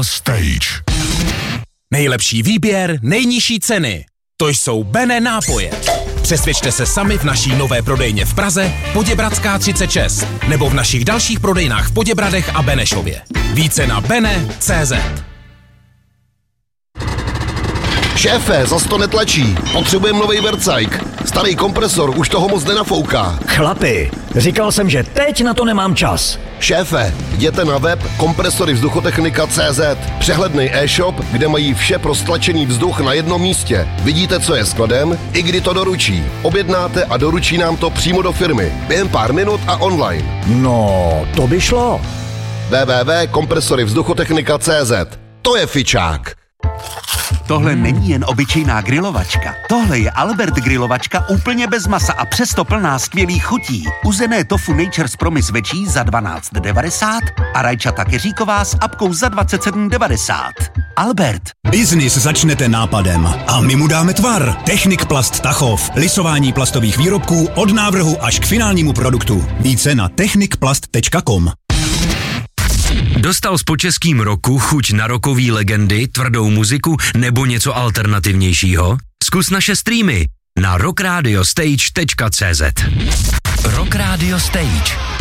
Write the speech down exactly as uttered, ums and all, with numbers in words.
Stage. Nejlepší výběr, nejnižší ceny. To jsou Bene nápoje. Přesvědčte se sami v naší nové prodejně v Praze, Poděbradská třicet šest, nebo v našich dalších prodejnách v Poděbradech a Benešově. Více na bene tečka cé zet. Šéfe, zas to netlačí. Potřebujeme nový vercajk. Starý kompresor už toho moc nenafouká. Chlapi, říkal jsem, že teď na to nemám čas. Šéfe, jděte na web kompresory vzduchotechnika tečka cé zet. Přehledný e-shop, kde mají vše pro stlačený vzduch na jednom místě. Vidíte, co je skladem, i kdy to doručí. Objednáte a doručí nám to přímo do firmy. Během pár minut a online. No, to by šlo. w w w tečka kompresory vzduchotechnika tečka cé zet. To je fičák. Tohle není jen obyčejná grilovačka. Tohle je Albert grilovačka úplně bez masa a přesto plná skvělých chutí. Uzené tofu Nature's Promise večí za dvanáct devadesát a rajčata keříková s apkou za dvacet sedm devadesát. Albert. Biznis začnete nápadem a my mu dáme tvar. Technik Plast Tachov. Lisování plastových výrobků od návrhu až k finálnímu produktu. Více na technik plast tečka com. Dostal s počeským roku chuť na rokový legendy, tvrdou muziku nebo něco alternativnějšího? Zkus naše streamy na rock radio stage tečka cé zet. Rock Radio Stage.